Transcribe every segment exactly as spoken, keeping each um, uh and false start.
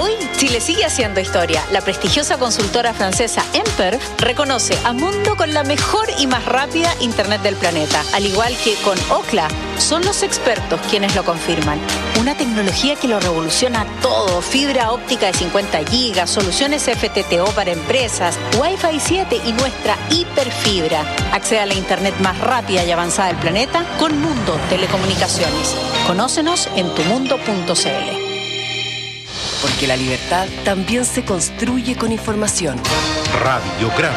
Hoy, Chile sigue haciendo historia. La prestigiosa consultora francesa Emperf reconoce a Mundo con la mejor y más rápida Internet del planeta. Al igual que con Ookla, son los expertos quienes lo confirman. Una tecnología que lo revoluciona todo. Fibra óptica de cincuenta gigas, soluciones F T T O para empresas, Wi-Fi siete y nuestra hiperfibra. Accede a la Internet más rápida y avanzada del planeta con Mundo Telecomunicaciones. Conócenos en tu mundo punto c l. Porque la libertad también se construye con información. Radiograma.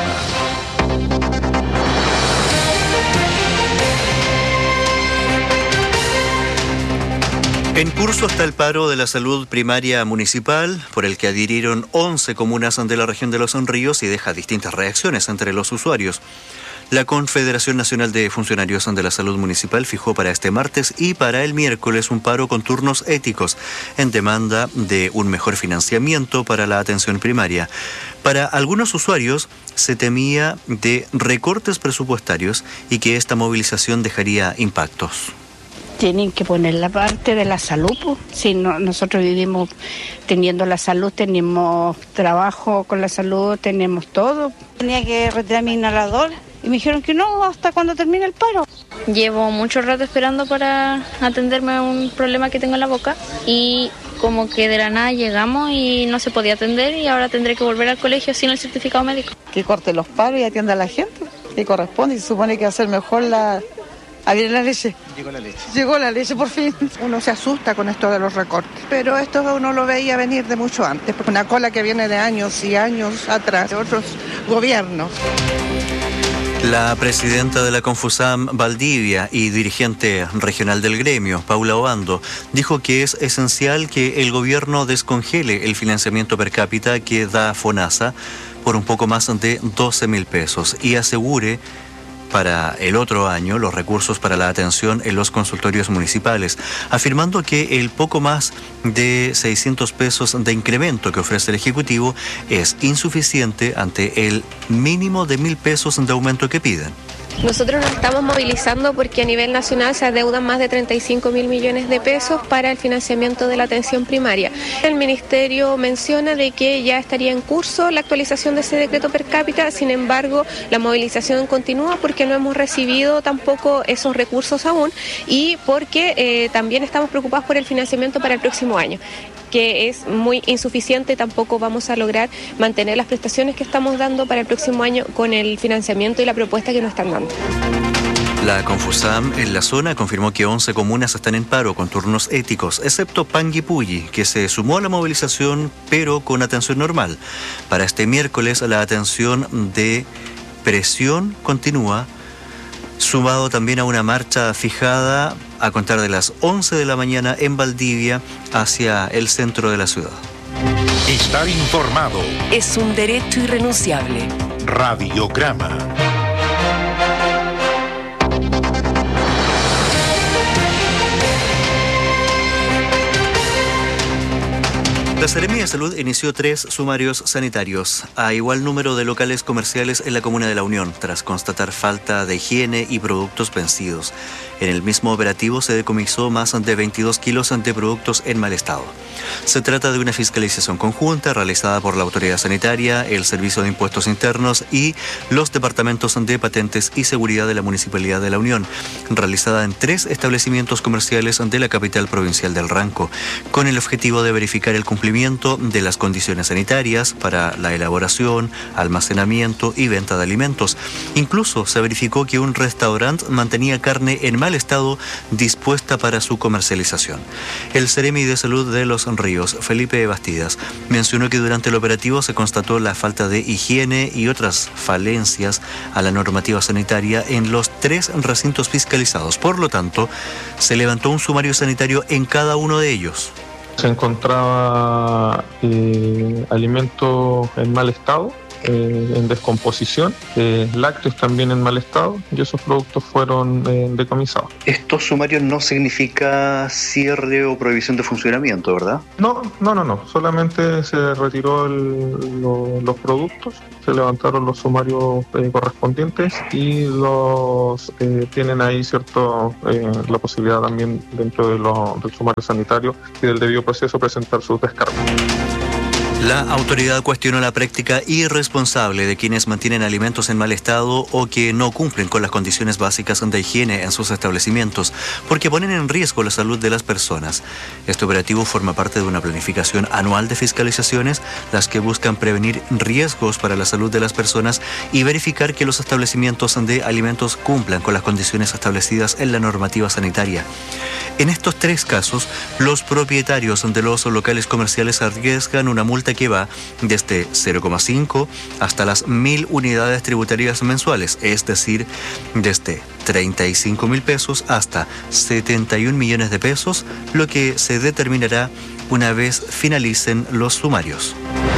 En curso está el paro de la salud primaria municipal, por el que adhirieron once comunas de la región de Los Ríos y deja distintas reacciones entre los usuarios. La Confederación Nacional de Funcionarios de la Salud Municipal fijó para este martes y para el miércoles un paro con turnos éticos en demanda de un mejor financiamiento para la atención primaria. Para algunos usuarios se temía de recortes presupuestarios y que esta movilización dejaría impactos. Tienen que poner la parte de la salud, pues. Si no, nosotros vivimos teniendo la salud, tenemos trabajo con la salud, tenemos todo. Tenía que retirar mi inhalador y me dijeron que no, hasta cuando termine el paro. Llevo mucho rato esperando para atenderme a un problema que tengo en la boca y como que de la nada llegamos y no se podía atender y ahora tendré que volver al colegio sin el certificado médico. Que corte los paros y atienda a la gente, que corresponde y se supone que hacer mejor la... Ah, viene la leche. Llegó la leche. Llegó la leche por fin. Uno se asusta con esto de los recortes, pero esto uno lo veía venir de mucho antes, porque una cola que viene de años y años atrás, de otros gobiernos. La presidenta de la Confusam Valdivia y dirigente regional del gremio, Paula Obando, dijo que es esencial que el gobierno descongele el financiamiento per cápita que da FONASA por un poco más de doce mil pesos y asegure para el otro año los recursos para la atención en los consultorios municipales, afirmando que el poco más de seiscientos pesos de incremento que ofrece el Ejecutivo es insuficiente ante el mínimo de mil pesos de aumento que piden. Nosotros nos estamos movilizando porque a nivel nacional se adeudan más de treinta y cinco mil millones de pesos para el financiamiento de la atención primaria. El Ministerio menciona de que ya estaría en curso la actualización de ese decreto per cápita, sin embargo la movilización continúa porque no hemos recibido tampoco esos recursos aún y porque eh, también estamos preocupados por el financiamiento para el próximo año, que es muy insuficiente. Tampoco vamos a lograr mantener las prestaciones que estamos dando para el próximo año con el financiamiento y la propuesta que nos están dando. La Confusam en la zona confirmó que once comunas están en paro con turnos éticos, excepto Panguipulli, que se sumó a la movilización pero con atención normal. Para este miércoles la atención de presión continúa, sumado también a una marcha fijada a contar de las once de la mañana en Valdivia hacia el centro de la ciudad. Estar informado es un derecho irrenunciable. Radiograma. La Seremía de Salud inició tres sumarios sanitarios a igual número de locales comerciales en la comuna de La Unión, tras constatar falta de higiene y productos vencidos. En el mismo operativo se decomisó más de veintidós kilos de productos en mal estado. Se trata de una fiscalización conjunta realizada por la Autoridad Sanitaria, el Servicio de Impuestos Internos y los departamentos de Patentes y Seguridad de la Municipalidad de La Unión, realizada en tres establecimientos comerciales de la capital provincial del Ranco, con el objetivo de verificar el cumplimiento de las condiciones sanitarias para la elaboración, almacenamiento y venta de alimentos. Incluso se verificó que un restaurante mantenía carne en mal estado dispuesta para su comercialización. El Seremi de Salud de Los Ríos, Felipe Bastidas, mencionó que durante el operativo se constató la falta de higiene y otras falencias a la normativa sanitaria en los tres recintos fiscalizados. Por lo tanto, se levantó un sumario sanitario en cada uno de ellos. Se encontraba eh, alimentos en mal estado, eh, en descomposición, eh, lácteos también en mal estado, y esos productos fueron eh, decomisados. Estos sumarios no significa cierre o prohibición de funcionamiento, ¿verdad? No, no, no, no. Solamente se retiró el, lo, los productos, se levantaron los sumarios eh, correspondientes y los eh, tienen ahí cierto eh, la posibilidad también dentro de lo, del sumario sanitario y del debido proceso presentar sus descargos. La autoridad cuestionó la práctica irresponsable de quienes mantienen alimentos en mal estado o que no cumplen con las condiciones básicas de higiene en sus establecimientos, porque ponen en riesgo la salud de las personas. Este operativo forma parte de una planificación anual de fiscalizaciones, las que buscan prevenir riesgos para la salud de las personas y verificar que los establecimientos de alimentos cumplan con las condiciones establecidas en la normativa sanitaria. En estos tres casos, los propietarios de los locales comerciales arriesgan una multa que va desde cero coma cinco hasta las mil unidades tributarias mensuales, es decir, desde treinta y cinco mil pesos hasta setenta y un millones de pesos, lo que se determinará una vez finalicen los sumarios.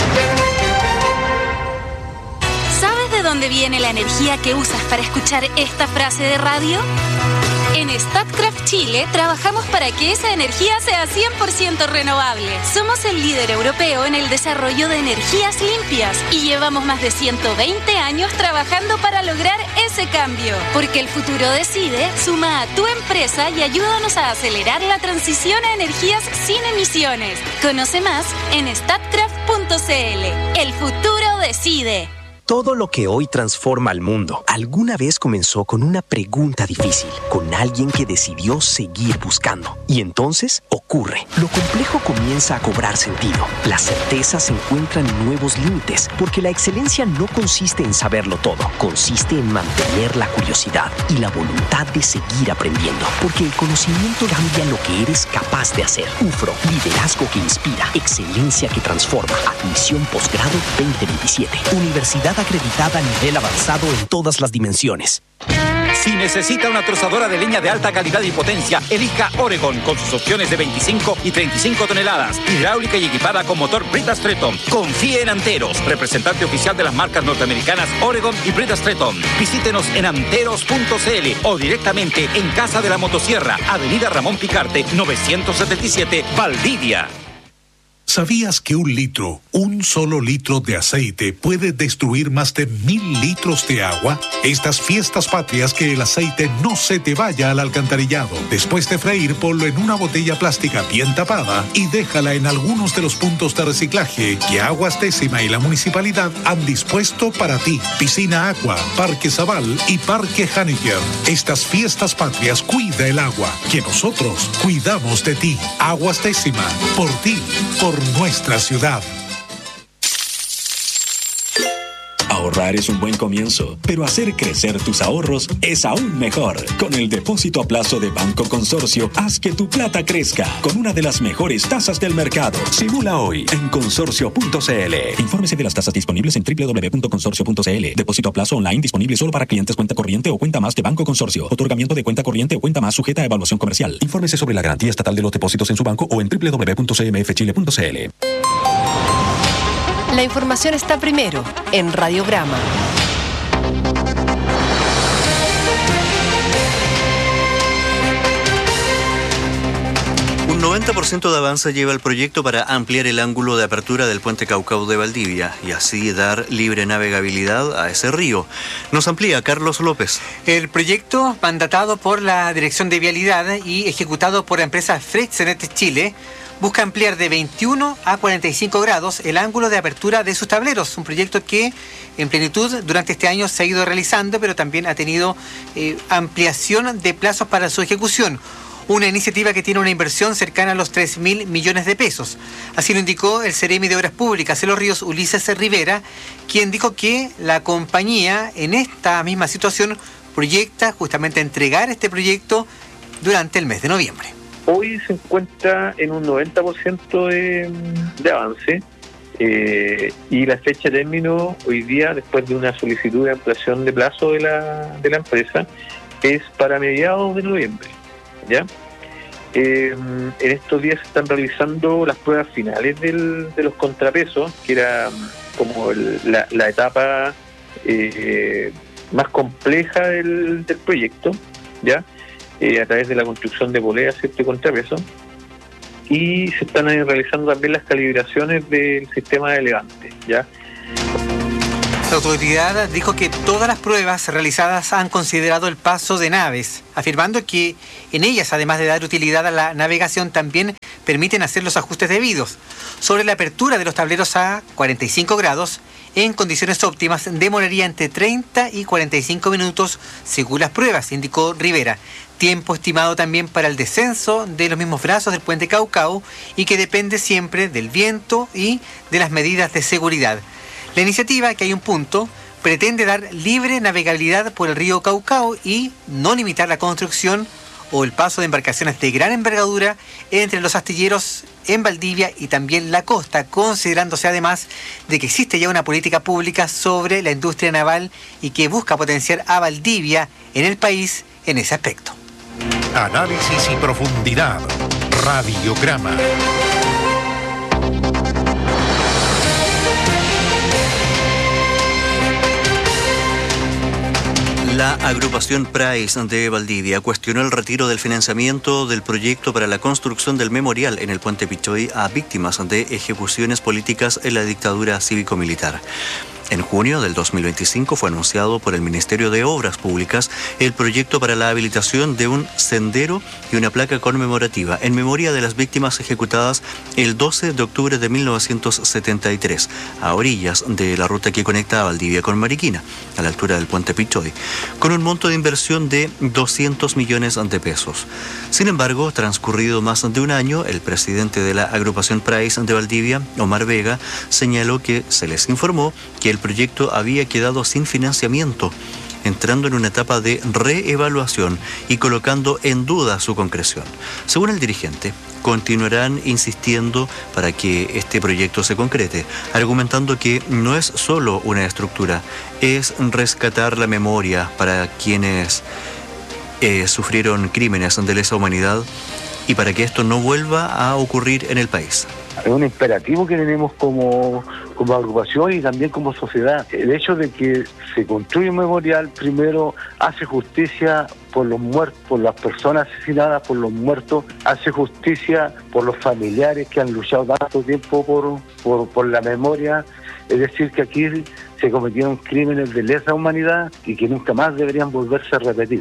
¿Sabes de dónde viene la energía que usas para escuchar esta frase de radio? En Statkraft Chile trabajamos para que esa energía sea cien por ciento renovable. Somos el líder europeo en el desarrollo de energías limpias y llevamos más de ciento veinte años trabajando para lograr ese cambio. Porque el futuro decide, suma a tu empresa y ayúdanos a acelerar la transición a energías sin emisiones. Conoce más en statkraft punto c l. El futuro decide. Todo lo que hoy transforma al mundo alguna vez comenzó con una pregunta difícil, con alguien que decidió seguir buscando. Y entonces ocurre. Lo complejo comienza a cobrar sentido. Las certezas encuentran nuevos límites, porque la excelencia no consiste en saberlo todo, consiste en mantener la curiosidad y la voluntad de seguir aprendiendo, porque el conocimiento cambia lo que eres capaz de hacer. U F R O, liderazgo que inspira, excelencia que transforma. Admisión posgrado veinte veintisiete. Universidad acreditada a nivel avanzado en todas las dimensiones. Si necesita una trozadora de leña de alta calidad y potencia, elija Oregon con sus opciones de veinticinco y treinta y cinco toneladas, hidráulica y equipada con motor Brita Stretton. Confíe en Anteros, representante oficial de las marcas norteamericanas Oregon y Brita Stretton. Visítenos en anteros punto c l o directamente en Casa de la Motosierra, Avenida Ramón Picarte, novecientos setenta y siete, Valdivia. ¿Sabías que un litro, un solo litro de aceite puede destruir más de mil litros de agua? Estas fiestas patrias, que el aceite no se te vaya al alcantarillado. Después de freír, ponlo en una botella plástica bien tapada y déjala en algunos de los puntos de reciclaje que Aguas Décima y la municipalidad han dispuesto para ti. Piscina Aqua, Parque Zabal y Parque Haneker. Estas fiestas patrias, cuida el agua, que nosotros cuidamos de ti. Aguas Décima, por ti, por nuestra ciudad. Ahorrar es un buen comienzo, pero hacer crecer tus ahorros es aún mejor. Con el depósito a plazo de Banco Consorcio, haz que tu plata crezca con una de las mejores tasas del mercado. Simula hoy en consorcio punto c l. Infórmese de las tasas disponibles en doble u doble u doble u punto consorcio punto c l. Depósito a plazo online disponible solo para clientes cuenta corriente o cuenta más de Banco Consorcio. Otorgamiento de cuenta corriente o cuenta más sujeta a evaluación comercial. Infórmese sobre la garantía estatal de los depósitos en su banco o en doble u doble u doble u punto c m f chile punto c l. La información está primero en Radiograma. Un noventa por ciento de avance lleva el proyecto para ampliar el ángulo de apertura del puente Caucao de Valdivia y así dar libre navegabilidad a ese río. Nos amplía Carlos López. El proyecto, mandatado por la Dirección de Vialidad y ejecutado por la empresa Freixenet Chile, busca ampliar de veintiuno a cuarenta y cinco grados el ángulo de apertura de sus tableros, un proyecto que en plenitud durante este año se ha ido realizando, pero también ha tenido eh, ampliación de plazos para su ejecución. Una iniciativa que tiene una inversión cercana a los tres mil millones de pesos. Así lo indicó el Seremi de Obras Públicas en Los Ríos, Ulises Rivera, quien dijo que la compañía en esta misma situación proyecta justamente entregar este proyecto durante el mes de noviembre. Hoy se encuentra en un noventa por ciento de, de avance eh, y la fecha de término hoy día, después de una solicitud de ampliación de plazo de la, de la empresa, es para mediados de noviembre. ¿Ya? Eh, en estos días se están realizando las pruebas finales del, de los contrapesos, que era como el, la, la etapa eh, más compleja del, del proyecto, ¿ya? Eh, a través de la construcción de poleas, ¿cierto?, y contrapeso, y se están eh, realizando también las calibraciones del sistema de levante, ¿ya? La autoridad dijo que todas las pruebas realizadas han considerado el paso de naves, afirmando que en ellas, además de dar utilidad a la navegación, también permiten hacer los ajustes debidos. Sobre la apertura de los tableros a cuarenta y cinco grados, en condiciones óptimas demoraría entre treinta y cuarenta y cinco minutos según las pruebas, indicó Rivera. Tiempo estimado también para el descenso de los mismos brazos del puente Caucao y que depende siempre del viento y de las medidas de seguridad. La iniciativa, que hay un punto, pretende dar libre navegabilidad por el río Caucao y no limitar la construcción o el paso de embarcaciones de gran envergadura entre los astilleros en Valdivia y también la costa, considerándose además de que existe ya una política pública sobre la industria naval y que busca potenciar a Valdivia en el país en ese aspecto. Análisis y profundidad. Radiograma. La agrupación Price de Valdivia cuestionó el retiro del financiamiento del proyecto para la construcción del memorial en el puente Pichoy a víctimas de ejecuciones políticas en la dictadura cívico-militar. En junio del dos mil veinticinco fue anunciado por el Ministerio de Obras Públicas el proyecto para la habilitación de un sendero y una placa conmemorativa en memoria de las víctimas ejecutadas el doce de octubre de mil novecientos setenta y tres a orillas de la ruta que conecta a Valdivia con Mariquina, a la altura del puente Pichoy, con un monto de inversión de doscientos millones de pesos. Sin embargo, transcurrido más de un año, el presidente de la agrupación Price de Valdivia, Omar Vega, señaló que se les informó que el El proyecto había quedado sin financiamiento, entrando en una etapa de reevaluación y colocando en duda su concreción. Según el dirigente, continuarán insistiendo para que este proyecto se concrete, argumentando que no es solo una estructura, es rescatar la memoria para quienes eh, sufrieron crímenes de lesa humanidad y para que esto no vuelva a ocurrir en el país. Es un imperativo que tenemos como, como agrupación y también como sociedad. El hecho de que se construya un memorial, primero, hace justicia por los muertos, por las personas asesinadas, por los muertos, hace justicia por los familiares que han luchado tanto tiempo por, por, por la memoria. Es decir, que aquí se cometieron crímenes de lesa humanidad y que nunca más deberían volverse a repetir.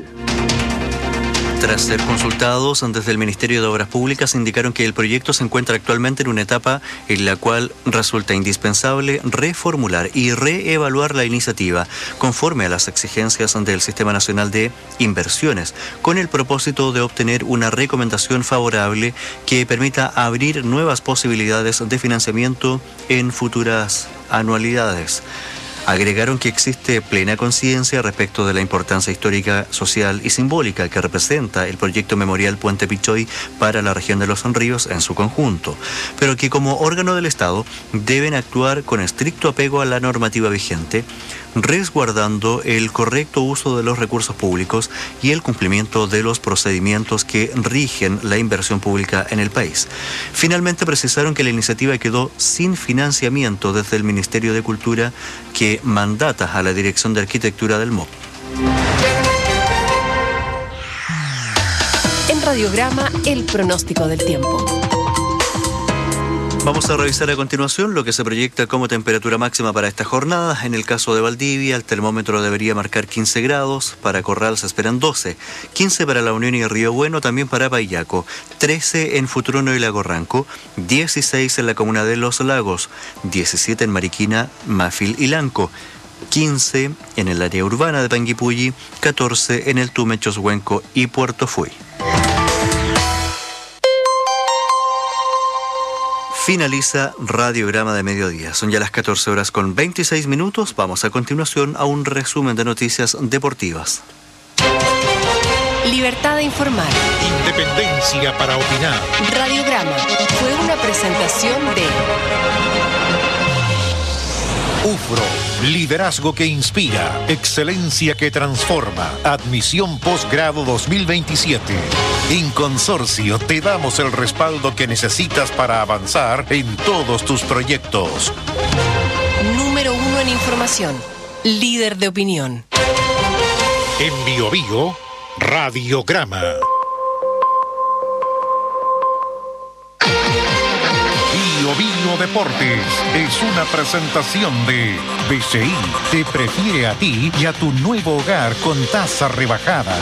Tras ser consultados desde el Ministerio de Obras Públicas, indicaron que el proyecto se encuentra actualmente en una etapa en la cual resulta indispensable reformular y reevaluar la iniciativa conforme a las exigencias del Sistema Nacional de Inversiones, con el propósito de obtener una recomendación favorable que permita abrir nuevas posibilidades de financiamiento en futuras anualidades. Agregaron que existe plena conciencia respecto de la importancia histórica, social y simbólica que representa el proyecto memorial Puente Pichoy para la región de Los Ríos en su conjunto, pero que como órgano del Estado deben actuar con estricto apego a la normativa vigente, resguardando el correcto uso de los recursos públicos y el cumplimiento de los procedimientos que rigen la inversión pública en el país. Finalmente precisaron que la iniciativa quedó sin financiamiento desde el Ministerio de Cultura, que mandata a la Dirección de Arquitectura del M O P. En Radiograma, el pronóstico del tiempo. Vamos a revisar a continuación lo que se proyecta como temperatura máxima para esta jornada. En el caso de Valdivia, el termómetro debería marcar quince grados, para Corral se esperan doce, quince para La Unión y Río Bueno, también para Payaco, trece en Futrono y Lago Ranco, dieciséis en la comuna de Los Lagos, diecisiete en Mariquina, Mafil y Lanco, quince en el área urbana de Panguipulli, catorce en el Tume, Choshuenco y Puerto Fuy. Finaliza Radiograma de Mediodía. Son ya las catorce horas con veintiséis minutos. Vamos a continuación a un resumen de noticias deportivas. Libertad de informar. Independencia para opinar. Radiograma fue una presentación de UFRO, liderazgo que inspira, excelencia que transforma, admisión posgrado dos mil veintisiete. En Consorcio te damos el respaldo que necesitas para avanzar en todos tus proyectos. Número uno en información, líder de opinión. En Bio Bio, Radiograma. Bio Bio Deportes es una presentación de B C I. Te prefiere a ti y a tu nuevo hogar con tasa rebajada.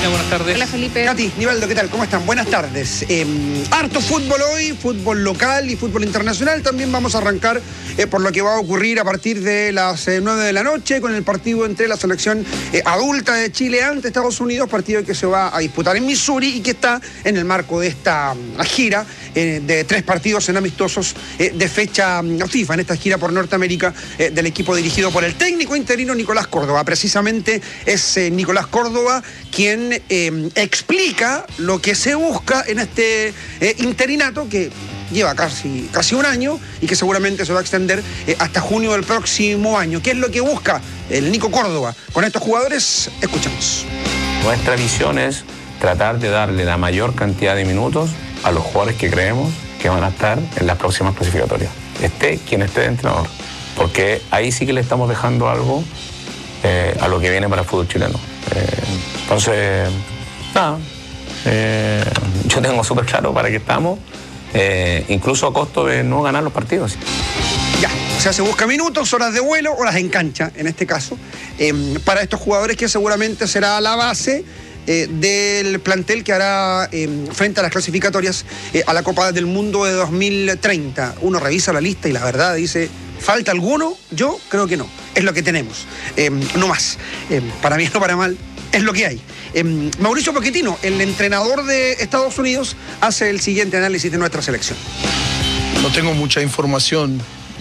Karina, buenas tardes. Hola, Felipe. Katy, Nivaldo, ¿qué tal? ¿Cómo están? Buenas tardes. Eh, harto fútbol hoy, fútbol local y fútbol internacional. También vamos a arrancar eh, por lo que va a ocurrir a partir de las eh, nueve de la noche con el partido entre la selección eh, adulta de Chile ante Estados Unidos, partido que se va a disputar en Missouri y que está en el marco de esta um, gira eh, de tres partidos en amistosos eh, de fecha um, FIFA, en esta gira por Norteamérica eh, del equipo dirigido por el técnico interino Nicolás Córdoba. Precisamente es eh, Nicolás Córdoba quien eh, explica lo que se busca en este eh, interinato que lleva casi, casi un año y que seguramente se va a extender eh, hasta junio del próximo año. ¿Qué es lo que busca el Nico Córdoba con estos jugadores? Escuchamos. Nuestra visión es tratar de darle la mayor cantidad de minutos a los jugadores que creemos que van a estar en las próximas clasificatorias. Esté quien esté de entrenador, porque ahí sí que le estamos dejando algo eh, a lo que viene para el fútbol chileno. Eh, entonces, nada, eh, yo tengo súper claro para qué estamos, eh, incluso a costo de no ganar los partidos. Ya, o sea, se busca minutos, horas de vuelo, horas en cancha, en este caso, eh, para estos jugadores que seguramente será la base eh, del plantel que hará eh, frente a las clasificatorias eh, a la Copa del Mundo de dos mil treinta. Uno revisa la lista y la verdad dice, ¿falta alguno? Yo creo que no, es lo que tenemos, eh, no más. Eh, para bien o para mal, es lo que hay. Eh, Mauricio Pochettino, el entrenador de Estados Unidos, hace el siguiente análisis de nuestra selección. No tengo mucha información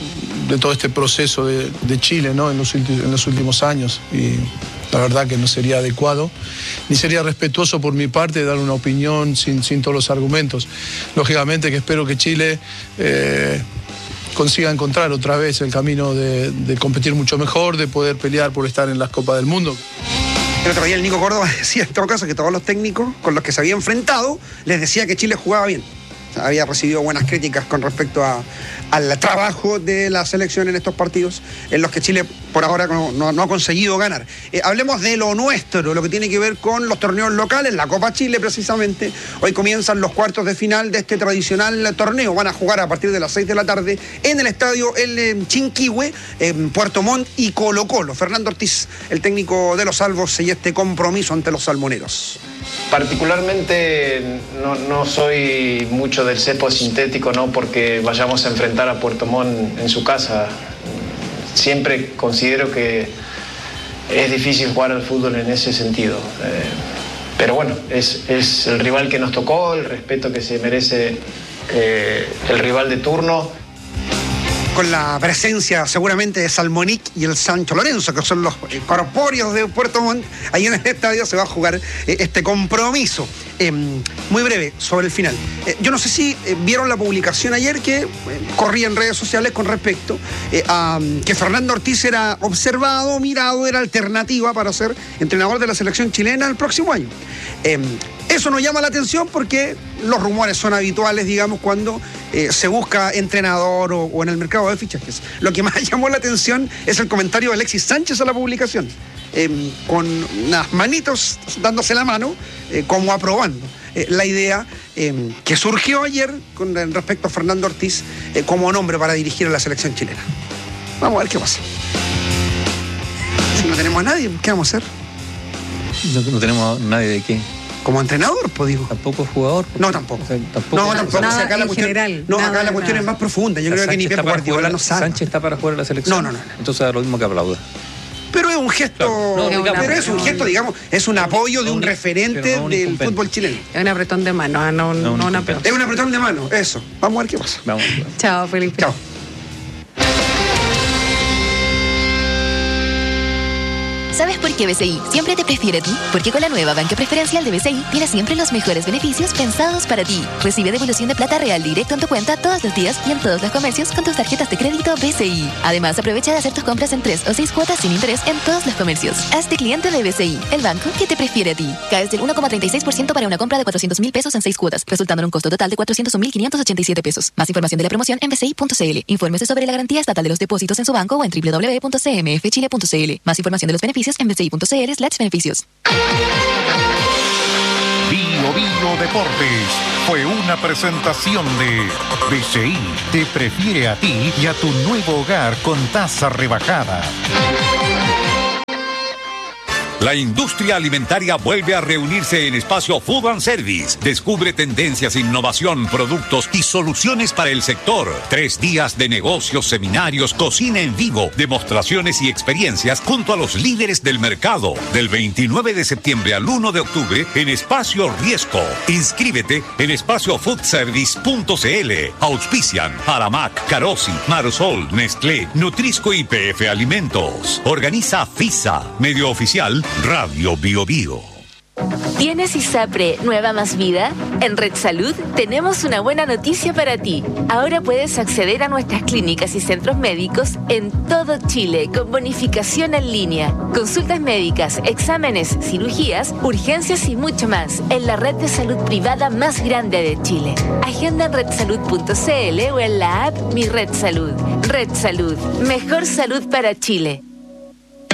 de todo este proceso de, de Chile, ¿no? en, los, en los últimos años, y la verdad que no sería adecuado ni sería respetuoso por mi parte dar una opinión sin, sin todos los argumentos. Lógicamente que espero que Chile eh, consiga encontrar otra vez el camino de, de competir mucho mejor, de poder pelear por estar en las Copas del Mundo. El otro día el Nico Córdoba decía en todo caso que todos los técnicos con los que se había enfrentado les decía que Chile jugaba bien. O sea, había recibido buenas críticas con respecto a, al trabajo de la selección en estos partidos en los que Chile por ahora no, no, no ha conseguido ganar. Eh, hablemos de lo nuestro, lo que tiene que ver con los torneos locales, la Copa Chile precisamente. Hoy comienzan los cuartos de final de este tradicional torneo. Van a jugar a partir de las seis de la tarde en el estadio El Chinquihue, en Puerto Montt y Colo Colo. Fernando Ortiz, el técnico de los Salvos, sella este compromiso ante los salmoneros. Particularmente no, no soy mucho del césped sintético, no porque vayamos a enfrentar a Puerto Montt en su casa. Siempre considero que es difícil jugar al fútbol en ese sentido. Eh, pero bueno, es, es el rival que nos tocó, el respeto que se merece eh, el rival de turno. Con la presencia seguramente de Salmonic y el Sancho Lorenzo, que son los corpóreos de Puerto Montt, ahí en el estadio se va a jugar eh, este compromiso. Eh, muy breve, sobre el final. Eh, yo no sé si eh, vieron la publicación ayer que eh, corría en redes sociales con respecto eh, a que Fernando Ortiz era observado, mirado, era alternativa para ser entrenador de la selección chilena el próximo año. Eh, Eso nos llama la atención porque los rumores son habituales, digamos, cuando eh, se busca entrenador o, o en el mercado de fichajes. Lo que más llamó la atención es el comentario de Alexis Sánchez a la publicación, eh, con unas manitos dándose la mano, eh, como aprobando eh, la idea eh, que surgió ayer con respecto a Fernando Ortiz eh, como nombre para dirigir a la selección chilena. Vamos a ver qué pasa. Si no tenemos a nadie, ¿qué vamos a hacer? No, no tenemos a nadie de qué. Como entrenador, pues digo. ¿Tampoco jugador? No, tampoco. O sea, tampoco. No, tampoco. Nada, o sea, acá la en cuestión, general, no, nada, acá la cuestión nada. es más profunda. Yo creo Sánchez que ni Pep Guardiola no sabe. ¿Sánchez está para jugar en la selección? No, no, no. Entonces da lo mismo que aplauda. Pero es un gesto, Claro, no, digamos, pero es un no, gesto, digamos, es un apoyo de un referente no un del incumbente. fútbol chileno. Es un apretón de mano, ah, no, no, no un apretón. Es un apretón de mano, eso. Vamos a ver qué pasa. Vamos. Chao, Felipe. Chao. ¿Sabes por qué B C I siempre te prefiere a ti? Porque con la nueva banca preferencial de B C I tienes siempre los mejores beneficios pensados para ti. Recibe devolución de plata real directo en tu cuenta todos los días y en todos los comercios con tus tarjetas de crédito B C I. Además, aprovecha de hacer tus compras en tres o seis cuotas sin interés en todos los comercios. Hazte cliente de B C I, el banco que te prefiere a ti. Caes del uno coma treinta y seis por ciento para una compra de cuatrocientos mil pesos en seis cuotas, resultando en un costo total de cuatrocientos un mil quinientos ochenta y siete pesos. Más información de la promoción en b c i punto c l. Infórmese sobre la garantía estatal de los depósitos en su banco o en w w w punto c m f chile punto c l. Más información de los beneficios en b c i punto c l slash beneficios. Bio Bio Deportes fue una presentación de B C I. Te prefiere a ti y a tu nuevo hogar con tasa rebajada. La industria alimentaria vuelve a reunirse en Espacio Food and Service. Descubre tendencias, innovación, productos y soluciones para el sector. Tres días de negocios, seminarios, cocina en vivo, demostraciones y experiencias junto a los líderes del mercado. Del veintinueve de septiembre al uno de octubre en Espacio Riesco. Inscríbete en espacio food service punto c l. Auspician Aramac, Carosi, Marosol, Nestlé, Nutrisco y P F Alimentos. Organiza FISA. Medio oficial Radio Bio Bio. ¿Tienes ISAPRE Nueva Más Vida? En Red Salud tenemos una buena noticia para ti. Ahora puedes acceder a nuestras clínicas y centros médicos en todo Chile con bonificación en línea. Consultas médicas, exámenes, cirugías, urgencias y mucho más en la red de salud privada más grande de Chile. Agenda en red salud punto c l o en la app Mi Red Salud. Red Salud, mejor salud para Chile.